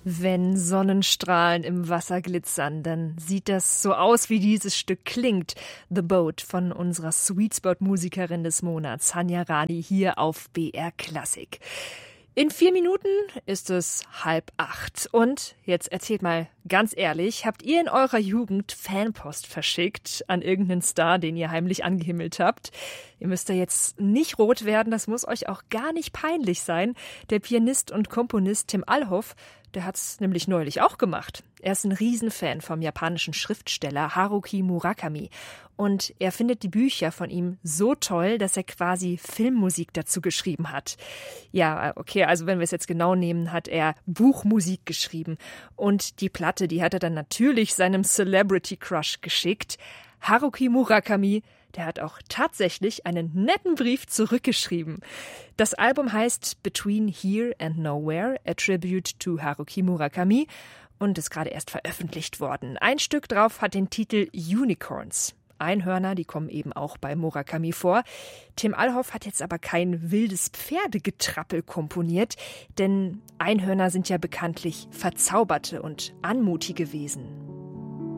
Wenn Sonnenstrahlen im Wasser glitzern, dann sieht das so aus, wie dieses Stück klingt. The Boat von unserer Sweet Spot Musikerin des Monats, Hanya Rani, hier auf BR Klassik. In 4 Minuten ist es 7:30. Und jetzt erzählt mal ganz ehrlich, habt ihr in eurer Jugend Fanpost verschickt an irgendeinen Star, den ihr heimlich angehimmelt habt? Ihr müsst ja jetzt nicht rot werden, das muss euch auch gar nicht peinlich sein. Der Pianist und Komponist Tim Alhoff, der hat's nämlich neulich auch gemacht. Er ist ein Riesenfan vom japanischen Schriftsteller Haruki Murakami. Und er findet die Bücher von ihm so toll, dass er quasi Filmmusik dazu geschrieben hat. Ja, okay, also wenn wir es jetzt genau nehmen, hat er Buchmusik geschrieben. Und die Platte, die hat er dann natürlich seinem Celebrity Crush geschickt. Haruki Murakami, der hat auch tatsächlich einen netten Brief zurückgeschrieben. Das Album heißt Between Here and Nowhere, a Tribute to Haruki Murakami, und ist gerade erst veröffentlicht worden. Ein Stück drauf hat den Titel Unicorns. Einhörner, die kommen eben auch bei Murakami vor. Tim Alhoff hat jetzt aber kein wildes Pferdegetrappel komponiert, denn Einhörner sind ja bekanntlich verzauberte und anmutige Wesen.